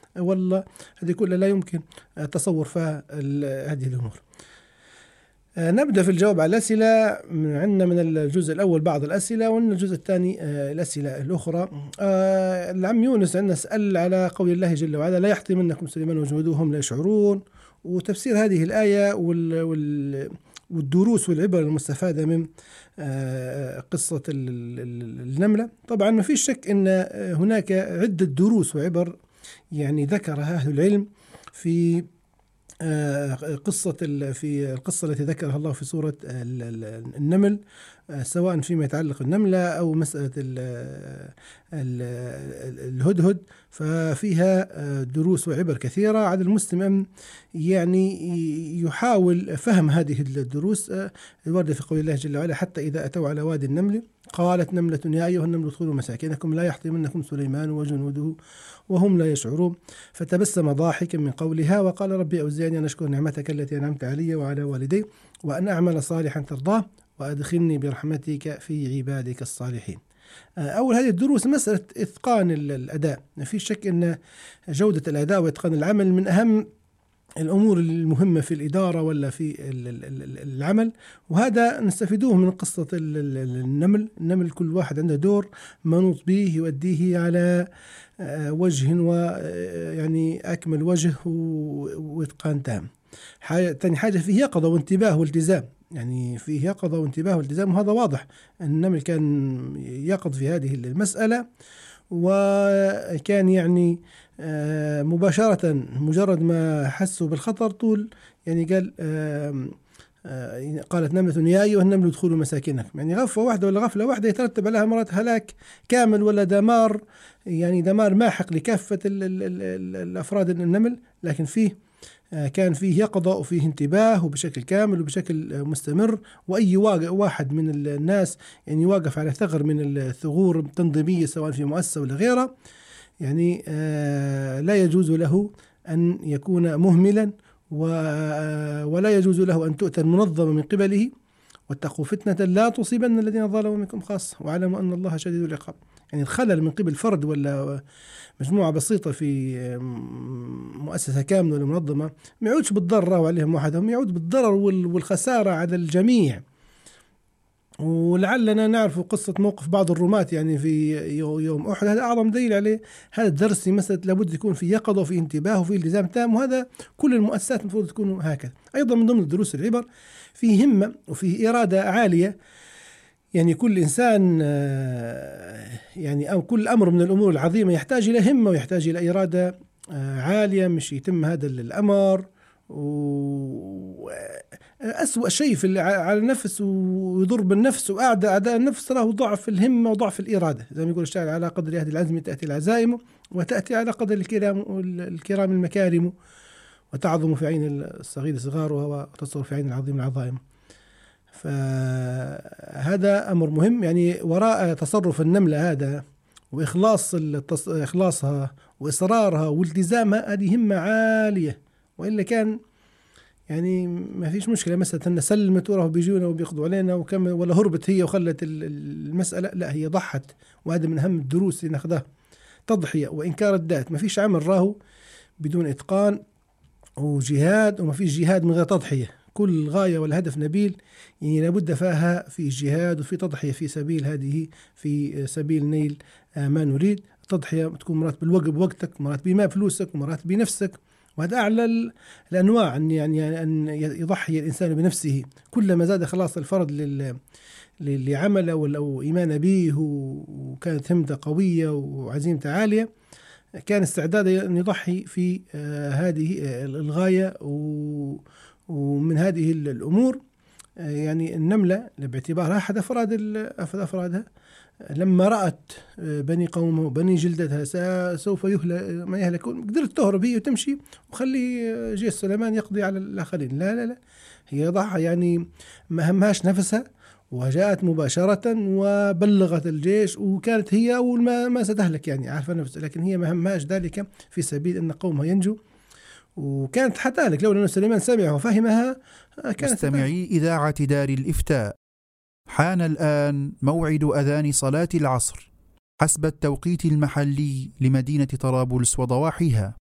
والله هذه كلها لا يمكن تصور فيها هذه الأمور. نبدأ في الجواب على الأسئلة. عندنا من الجزء الأول بعض الأسئلة، ومن الجزء الثاني الأسئلة الأخرى. العم يونس عندنا سأل على قول الله جل وعلا: لا يحطمنكم سليمان وجنوده وهم لا يشعرون، وتفسير هذه الآية والدروس والعبر المستفادة من قصة النملة. طبعا ما فيش شك أن هناك عدة دروس وعبر يعني ذكرها أهل العلم في في القصة التي ذكرها الله في سورة النمل، سواء فيما يتعلق بالنملة أو مسألة الهدهد، ففيها دروس وعبر كثيرة على المسلم يعني يحاول فهم هذه الدروس الواردة في قول الله جل وعلا: حتى إذا أتوا على وادي النمل قالت نملة يا أيها النمل ادخلوا مساكنكم لا يحطمنكم سليمان وجنوده وهم لا يشعرون، فتبسم ضاحكا من قولها وقال: ربي أوزعني أن أشكر نعمتك التي أنعمت علي وعلى والدي وأن أعمل صالحا ترضاه وأدخلني برحمتك في عبادك الصالحين. أول هذه الدروس مسألة إتقان الأداء. ما في شك أن جودة الأداء وإتقان العمل من أهم الأمور المهمة في الإدارة ولا في العمل، وهذا نستفيدوه من قصة النمل كل واحد عنده دور منوط به يؤديه على وجه ويعني أكمل وجه وإتقان تام. تاني حاجة فيه يقظة وانتباه والتزام، يعني فيه يقظة وانتباه والتزام، وهذا واضح النمل كان يقظ في هذه المسألة، وكان يعني مباشرة مجرد ما حسوا بالخطر طول يعني قال قالت نملة يا أيها النمل ادخلوا مساكنكم، يعني غفوة واحدة ولا غفلة واحدة يترتب عليها مرات هلاك كامل ولا دمار، يعني دمار ماحق لكافة الأفراد النمل. لكن كان فيه يقظة وفيه انتباه وبشكل كامل وبشكل مستمر، وأي واحد من الناس يعني واقف على ثغر من الثغور التنظيمية سواء في مؤسسة ولا غيرها، يعني لا يجوز له أن يكون مهملا، ولا يجوز له أن تؤتى المنظمة من قبله. واتقوا فتنة لا تصيبن الذين ظلموا منكم خاصة واعلموا أن الله شديد العقاب. يعني الخلل من قبل فرد ولا مجموعة بسيطة في مؤسسة كاملة ولا منظمة ما يعودش بالضرر عليهم وحدهم، يعود بالضرر والخسارة على الجميع. ولعلنا نعرف قصة موقف بعض الرماة يعني في يوم أحد، هذا أعظم دليل عليه هذا الدرس في مسألة لابد يكون في يقظة وفي انتباه وفي التزام تام، وهذا كل المؤسسات المفروض تكون هكذا. أيضا من ضمن الدروس العبر في همة وفي إرادة عالية، يعني كل إنسان يعني أو كل أمر من الأمور العظيمة يحتاج إلى همة ويحتاج إلى إرادة عالية مش يتم هذا الأمر. وأسوأ شيء على النفس ويضر بالنفس وأعداء النفس له ضعف الهمة وضعف الإرادة، زي ما يقول الشاعر: على قدر أهل العزم تأتي العزائم وتأتي على قدر الكرام المكارم، وتعظم في عين الصغير صغارها وتصغر في عين العظيم العظائم. فهذا أمر مهم، يعني وراء تصرف النملة هذا إخلاصها وإصرارها والتزامها هذه همة عالية، وإلا كان يعني ما فيش مشكلة مثلا أن سلمت وراه بيجونا وبيقضوا علينا ولا هربت هي وخلت المسألة، لا هي ضحت. وهذا من أهم الدروس اللي ناخذها، تضحية وإنكار الذات. ما فيش عمل راهو بدون إتقان وجهاد، وما فيش جهاد من غير تضحية. كل غاية والهدف نبيل يعني لابد فيها في جهاد وفي تضحية في سبيل هذه، في سبيل نيل ما نريد. تضحية تكون مرات بوقتك، مرات بما فلوسك، مرات بنفسك، وهذا أعلى الأنواع يعني أن يضحي الإنسان بنفسه. كلما زاد خلاص الفرد لعمله أو إيمان به وكانت همته قوية وعزيمته عالية، كان استعداد أن يضحي في هذه الغاية ومن هذه الأمور. يعني النملة باعتبارها أحد أفرادها لما رأت بني قومه وبني جلدتها سوف ما يهلكون، قدرت تهرب هي وتمشي وخلي جيش سليمان يقضي على الآخرين. لا هي ضحى، يعني ما همهاش نفسها وجاءت مباشرة وبلغت الجيش، وكانت هي أول ما ستهلك يعني عارفة نفسها، لكن هي ما همهاش ذلك في سبيل أن قومها ينجو، وكانت حتهلك لولا أن سليمان سمعها وفهمها. مستمعي إذاعة دار الإفتاء، حان الآن موعد أذان صلاة العصر حسب التوقيت المحلي لمدينة طرابلس وضواحيها.